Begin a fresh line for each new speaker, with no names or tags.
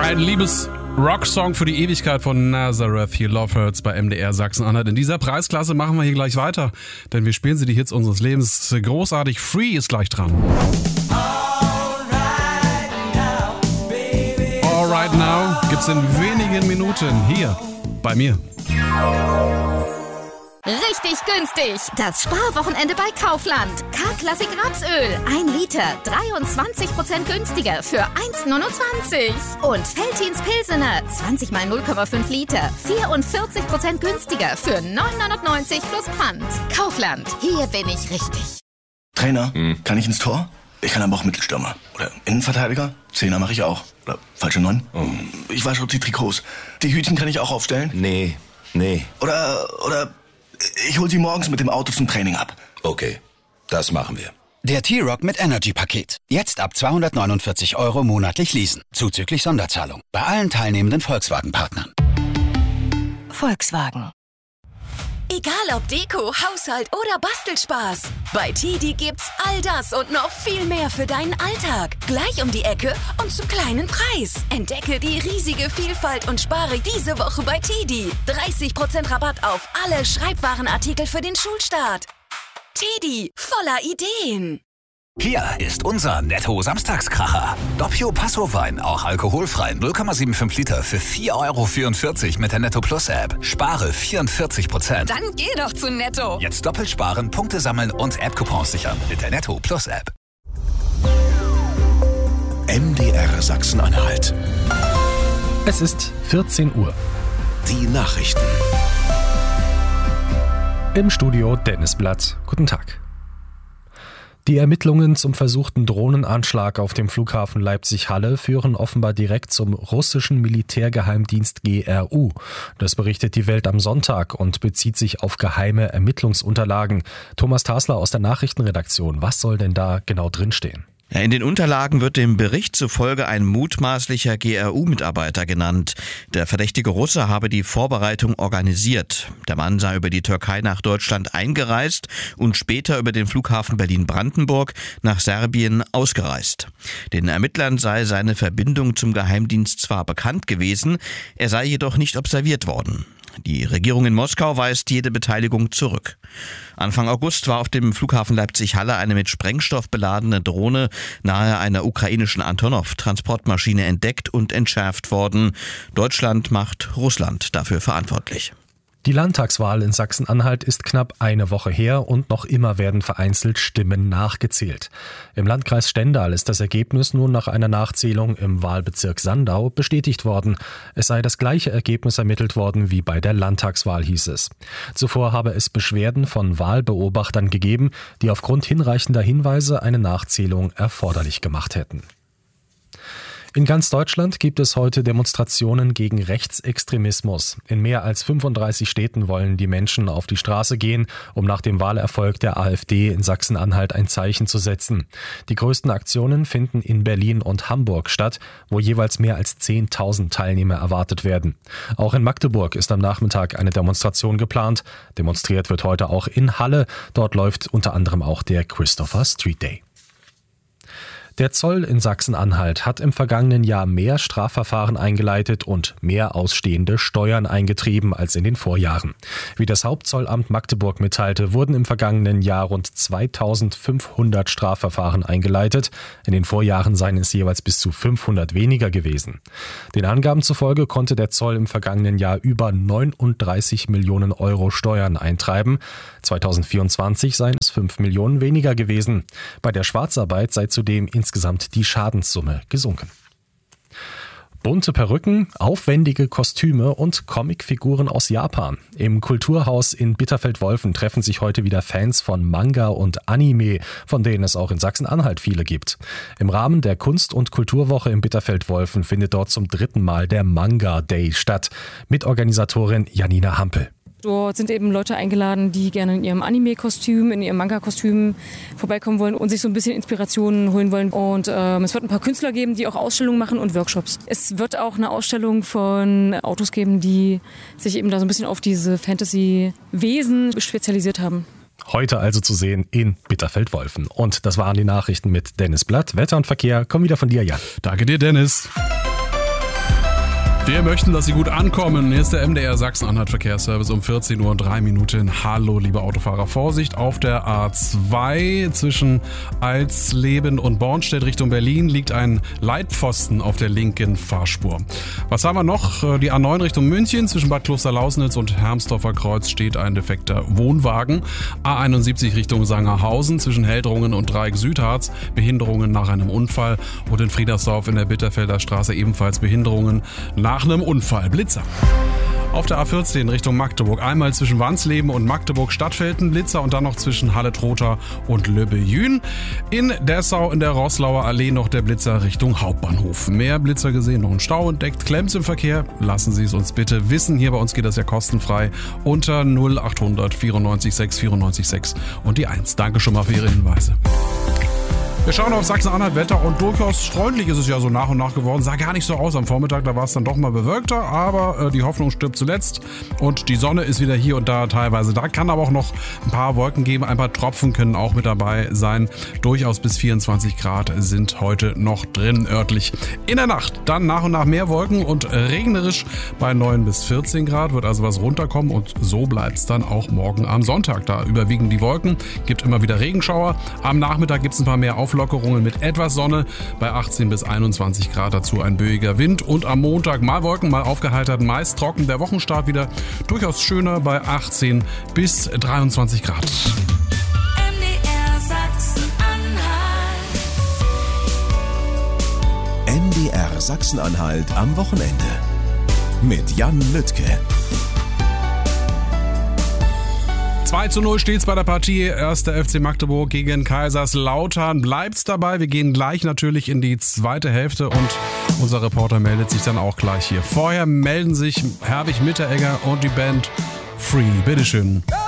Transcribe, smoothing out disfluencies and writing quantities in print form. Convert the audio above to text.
Ein Liebes-Rock-Song für die Ewigkeit von Nazareth. Hier Love Hurts bei MDR Sachsen-Anhalt. In dieser Preisklasse machen wir hier gleich weiter, denn wir spielen sie die Hits unseres Lebens. Großartig, Free ist gleich dran. All Right Now gibt's in wenigen Minuten hier bei mir.
Richtig günstig. Das Sparwochenende bei Kaufland. K-Klassik Rapsöl. 1 Liter. 23% günstiger für 1,29. Und Veltins Pilsener. 20 mal 0,5 Liter. 44% günstiger für 9,99 plus Pfand. Kaufland. Hier bin ich richtig.
Trainer, kann ich ins Tor? Ich kann aber auch Mittelstürmer. Oder Innenverteidiger? Zehner mache ich auch. Oder falsche 9? Ich wasche die Trikots. Die Hütchen kann ich auch aufstellen?
Nee.
Oder ich hol sie morgens mit dem Auto zum Training ab.
Okay, das machen wir.
Der T-Rock mit Energy-Paket. Jetzt ab 249 € monatlich leasen. Zuzüglich Sonderzahlung. Bei allen teilnehmenden Volkswagen-Partnern.
Volkswagen. Egal ob Deko, Haushalt oder Bastelspaß. Bei TIDI gibt's all das und noch viel mehr für deinen Alltag. Gleich um die Ecke und zum kleinen Preis. Entdecke die riesige Vielfalt und spare diese Woche bei TIDI. 30% Rabatt auf alle Schreibwarenartikel für den Schulstart. TIDI, voller Ideen.
Hier ist unser Netto-Samstagskracher. Doppio Passo-Wein, auch alkoholfrei, 0,75 Liter für 4,44 € mit der Netto Plus App. Spare 44%.
Dann geh doch zu Netto.
Jetzt doppelt sparen, Punkte sammeln und App-Coupons sichern mit der Netto Plus App.
MDR Sachsen-Anhalt.
Es ist 14 Uhr.
Die Nachrichten.
Im Studio Dennis Blatt. Guten Tag. Die Ermittlungen zum versuchten Drohnenanschlag auf dem Flughafen Leipzig-Halle führen offenbar direkt zum russischen Militärgeheimdienst GRU. Das berichtet die Welt am Sonntag und bezieht sich auf geheime Ermittlungsunterlagen. Thomas Tasler aus der Nachrichtenredaktion. Was soll denn da genau drinstehen?
Ja, in den Unterlagen wird dem Bericht zufolge ein mutmaßlicher GRU-Mitarbeiter genannt. Der verdächtige Russe habe die Vorbereitung organisiert. Der Mann sei über die Türkei nach Deutschland eingereist und später über den Flughafen Berlin-Brandenburg nach Serbien ausgereist. Den Ermittlern sei seine Verbindung zum Geheimdienst zwar bekannt gewesen, er sei jedoch nicht observiert worden. Die Regierung in Moskau weist jede Beteiligung zurück. Anfang August war auf dem Flughafen Leipzig-Halle eine mit Sprengstoff beladene Drohne nahe einer ukrainischen Antonov-Transportmaschine entdeckt und entschärft worden. Deutschland macht Russland dafür verantwortlich.
Die Landtagswahl in Sachsen-Anhalt ist knapp eine Woche her und noch immer werden vereinzelt Stimmen nachgezählt. Im Landkreis Stendal ist das Ergebnis nun nach einer Nachzählung im Wahlbezirk Sandau bestätigt worden. Es sei das gleiche Ergebnis ermittelt worden wie bei der Landtagswahl, hieß es. Zuvor habe es Beschwerden von Wahlbeobachtern gegeben, die aufgrund hinreichender Hinweise eine Nachzählung erforderlich gemacht hätten. In ganz Deutschland gibt es heute Demonstrationen gegen Rechtsextremismus. In mehr als 35 Städten wollen die Menschen auf die Straße gehen, um nach dem Wahlerfolg der AfD in Sachsen-Anhalt ein Zeichen zu setzen. Die größten Aktionen finden in Berlin und Hamburg statt, wo jeweils mehr als 10.000 Teilnehmer erwartet werden. Auch in Magdeburg ist am Nachmittag eine Demonstration geplant. Demonstriert wird heute auch in Halle. Dort läuft unter anderem auch der Christopher Street Day. Der Zoll in Sachsen-Anhalt hat im vergangenen Jahr mehr Strafverfahren eingeleitet und mehr ausstehende Steuern eingetrieben als in den Vorjahren. Wie das Hauptzollamt Magdeburg mitteilte, wurden im vergangenen Jahr rund 2500 Strafverfahren eingeleitet. In den Vorjahren seien es jeweils bis zu 500 weniger gewesen. Den Angaben zufolge konnte der Zoll im vergangenen Jahr über 39 Millionen Euro Steuern eintreiben. 2024 seien es 5 Millionen weniger gewesen. Bei der Schwarzarbeit sei zudem insgesamt die Schadenssumme gesunken. Bunte Perücken, aufwendige Kostüme und Comicfiguren aus Japan. Im Kulturhaus in Bitterfeld-Wolfen treffen sich heute wieder Fans von Manga und Anime, von denen es auch in Sachsen-Anhalt viele gibt. Im Rahmen der Kunst- und Kulturwoche in Bitterfeld-Wolfen findet dort zum 3. Mal der Manga Day statt. Mitorganisatorin Janina Hampel.
Dort sind eben Leute eingeladen, die gerne in ihrem Anime-Kostüm, in ihrem Manga-Kostüm vorbeikommen wollen und sich so ein bisschen Inspirationen holen wollen. Und es wird ein paar Künstler geben, die auch Ausstellungen machen und Workshops. Es wird auch eine Ausstellung von Autos geben, die sich eben da so ein bisschen auf diese Fantasy-Wesen spezialisiert haben.
Heute also zu sehen in Bitterfeld-Wolfen. Und das waren die Nachrichten mit Dennis Blatt. Wetter und Verkehr kommen wieder von dir, Jan.
Danke dir, Dennis. Wir möchten, dass Sie gut ankommen. Hier ist der MDR Sachsen-Anhalt Verkehrsservice um 14 Uhr und 3 Minuten. Hallo, liebe Autofahrer. Vorsicht auf der A2 zwischen Alsleben und Bornstedt Richtung Berlin liegt ein Leitpfosten auf der linken Fahrspur. Was haben wir noch? Die A9 Richtung München zwischen Bad Klosterlausnitz und Hermsdorfer Kreuz steht ein defekter Wohnwagen. A71 Richtung Sangerhausen zwischen Heldrungen und Dreieck Südharz Behinderungen nach einem Unfall und in Friedersdorf in der Bitterfelder Straße ebenfalls Behinderungen nach einem Unfall. Blitzer. Auf der A14 Richtung Magdeburg. Einmal zwischen Wansleben und Magdeburg-Stadtfelden Blitzer und dann noch zwischen Halle-Trotha und Löbbe-Jün. In Dessau in der Rosslauer Allee noch der Blitzer Richtung Hauptbahnhof. Mehr Blitzer gesehen, noch ein Stau entdeckt. Klemmt im Verkehr? Lassen Sie es uns bitte wissen. Hier bei uns geht das ja kostenfrei unter 0800 94 6 94 6 und die 1. Danke schon mal für Ihre Hinweise. Wir schauen auf Sachsen-Anhalt Wetter und durchaus freundlich ist es ja so nach und nach geworden. Sah gar nicht so aus am Vormittag, da war es dann doch mal bewölkter, aber die Hoffnung stirbt zuletzt und die Sonne ist wieder hier und da teilweise. Da kann aber auch noch ein paar Wolken geben, ein paar Tropfen können auch mit dabei sein. Durchaus bis 24 Grad sind heute noch drin örtlich. In der Nacht dann nach und nach mehr Wolken und regnerisch bei 9 bis 14 Grad, wird also was runterkommen und so bleibt es dann auch morgen am Sonntag. Da überwiegen die Wolken, gibt immer wieder Regenschauer. Am Nachmittag gibt es ein paar mehr Auflockerungen mit etwas Sonne bei 18 bis 21 Grad, dazu ein böiger Wind und am Montag mal Wolken, mal aufgeheitert, meist trocken. Der Wochenstart wieder durchaus schöner bei 18 bis 23 Grad.
MDR Sachsen-Anhalt.
MDR Sachsen-Anhalt am Wochenende mit Jan Lüttke.
2:0 steht's bei der Partie. 1. FC Magdeburg gegen Kaiserslautern. Bleibt's dabei. Wir gehen gleich natürlich in die zweite Hälfte und unser Reporter meldet sich dann auch gleich hier. Vorher melden sich Herwig Mitteregger und die Band Free. Bitteschön.